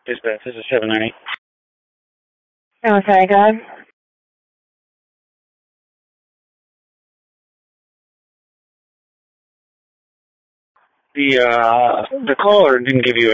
Dispatch, this is 790. Okay, go ahead. The caller didn't give you